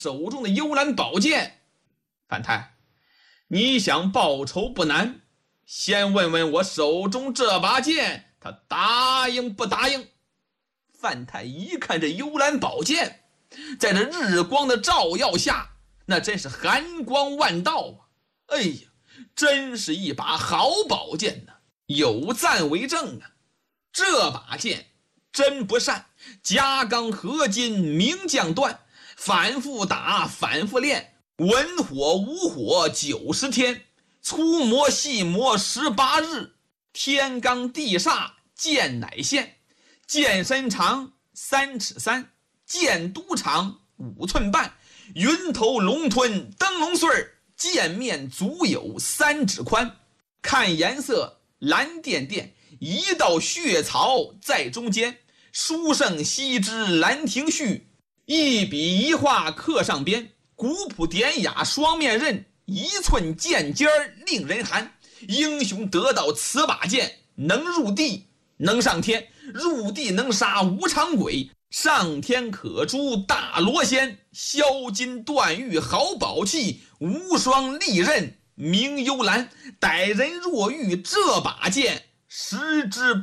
手中的幽兰宝剑。范太，你想报仇不难，先问问我手中这把剑，他答应不答应？范太一看这幽兰宝剑，在这日光的照耀下，那真是寒光万道啊！哎呀，真是一把好宝剑呢，有赞为证啊！这把剑真不善，夹钢合金名将断，反复打反复练，文火武火90天，粗磨细磨18日，天罡地煞剑乃现，剑身长3尺3，剑督长5寸半，云头龙吞灯笼穗，剑面足有3指宽，看颜色蓝点点，一道血草在中间，书圣羲之兰亭序，一笔一画刻上边，古朴典雅双面刃，1寸剑尖令人寒。英雄得到此把剑，能入地能上天，入地能杀无常鬼，上天可诛大罗仙，削金断玉好宝器，无双利刃名幽兰，逮人若遇这把剑，10之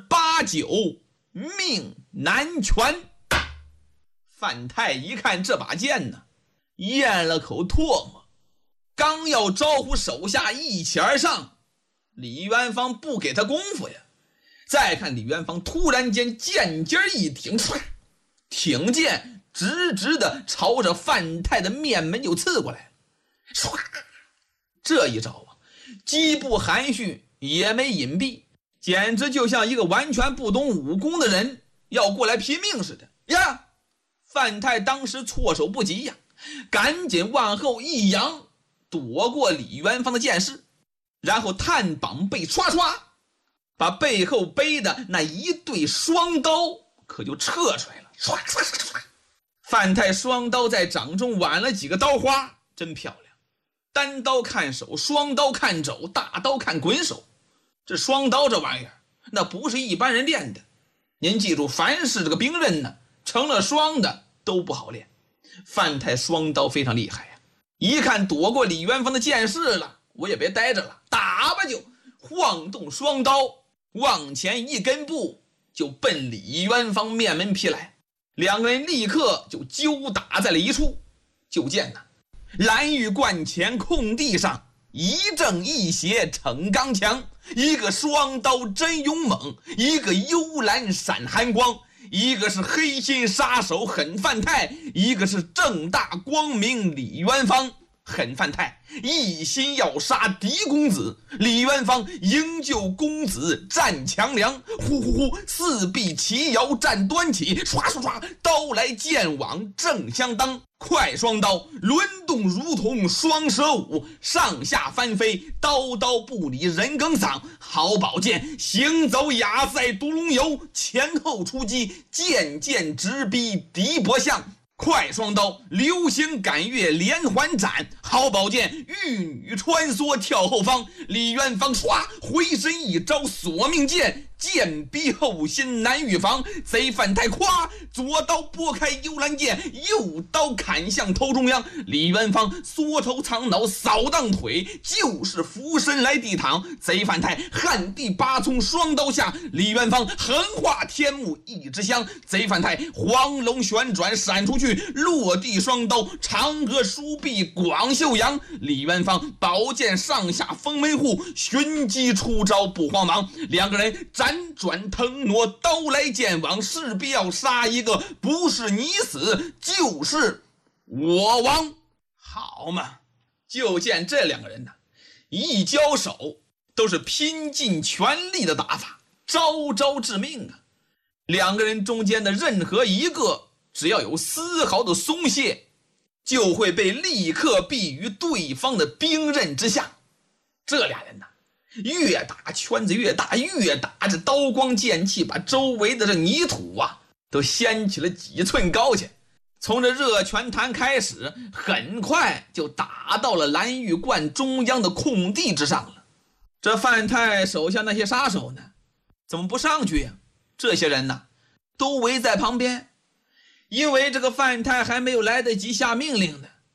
89命难全。范太一看这把剑呢，咽了口唾沫，刚要招呼手下一起而上，李元芳不给他功夫呀。再看李元芳突然间剑尖一挺，挺剑直直的朝着范太的面门就刺过来了。这一招啊，既不含蓄也没隐蔽，简直就像一个完全不懂武功的人要过来拼命似的呀！范太当时措手不及呀，赶紧往后一扬，躲过李元芳的剑势，然后探膀背唰唰，把背后背的那一对双刀可就撤出来了。唰唰唰唰，范太双刀在掌中挽了几个刀花，真漂亮。单刀看手，双刀看肘，大刀看滚手。这双刀这玩意儿，那不是一般人练的。您记住，凡是这个兵刃呢，成了双的都不好练。范太双刀非常厉害呀，一看躲过李元芳的剑势了，我也别待着了，打吧，就晃动双刀往前一根步，就奔李元芳面门劈来。两个人立刻就揪打在了一处。就见呐，蓝玉冠前空地上，一正一邪逞刚强，一个双刀真勇猛，一个幽兰闪寒光，一个是黑心杀手狠范太，一个是正大光明李元芳。狠范太一心要杀嫡公子，李元芳营救公子战强梁，呼呼呼，四臂齐摇战端起，唰唰唰，刀来剑往正相当，快双刀轮动如同双蛇舞，上下翻飞，刀刀不离人更嗓。好宝剑行走雅塞独龙游，前后出击，剑剑直逼敌脖相。快双刀流星赶月连环斩，好宝剑玉女穿梭跳后方。李元芳唰回身一招索命剑，剑逼后心难预防。贼范太夸左刀拨开幽兰剑，右刀砍向头中央。李元芳缩头藏脑扫荡腿，就是俯身来地躺。贼范太旱地拔葱双刀下，李元芳横划天幕一支香。贼范太黄龙旋转闪出去，落地双刀嫦娥舒臂广袖扬。李元芳宝剑上下封门户，寻机出招不慌忙。两个人辗转腾挪，刀来剑往，势必要杀一个，不是你死就是我亡。好嘛，就见这两个人呢，一交手都是拼尽全力的打法，招招致命啊。两个人中间的任何一个只要有丝毫的松懈，就会被立刻毙于对方的兵刃之下。这俩人呢，越打圈子越大，越打这刀光剑气，把周围的这泥土啊都掀起了几寸高去。从这热泉潭开始，很快就打到了蓝玉观中央的空地之上了。这范太手下那些杀手呢，怎么不上去呀？这些人呢，都围在旁边，因为这个范太还没有来得及下命令呢，